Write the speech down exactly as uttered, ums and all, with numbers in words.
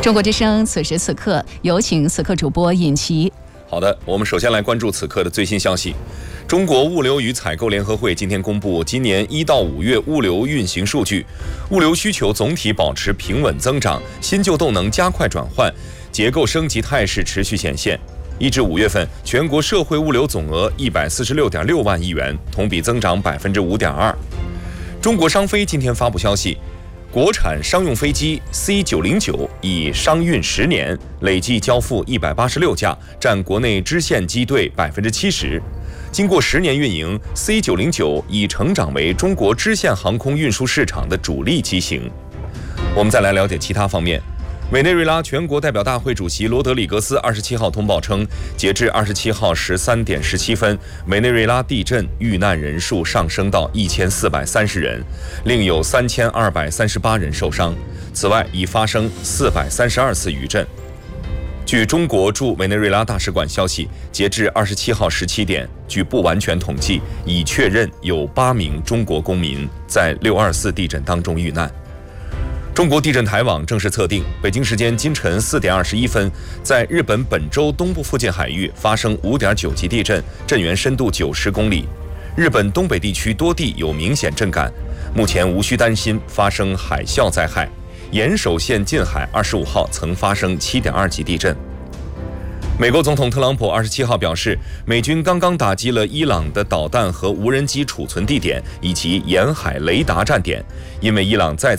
中国之声此时此刻，有请此刻主播尹奇。 好的，我们首先来关注此刻的最新消息。中国物流与采购联合会今天公布今年一到五月物流运行数据，物流需求总体保持平稳增长，新旧动能加快转换，结构升级态势持续显现。一至五月份，全国社会物流总额一百四十六点六万亿元，同比增长百分之五点二。中国商飞今天发布消息，国产商用飞机 C 九零九已商运十年，累计交付一百八十六架，占国内支线机队百分之七十。经过十年运营 ，C 九零九已成长为中国支线航空运输市场的主力机型。我们再来了解其他方面。委内瑞拉全国代表大会主席罗德里格斯二十七号通报称，截至二十七号十三点十七分，委内瑞拉地震遇难人数上升到一千四百三十人，另有三千二百三十八人受伤。此外，已发生四百三十二次余震。据中国驻委内瑞拉大使馆消息，截至二十七号十七点，据不完全统计，已确认有八名中国公民在六二四地震当中遇难。中国地震台网正式测定，北京时间今晨四点二十一分，在日本本州东部附近海域发生五点九级地震，震源深度九十公里。日本东北地区多地有明显震感，目前无需担心发生海啸灾害。岩手县近海二十五号曾发生七点二级地震。美国总统特朗普二十七号表示，美军刚刚打击了伊朗的导弹和无人机储存地点以及沿海雷达站点，因为伊朗再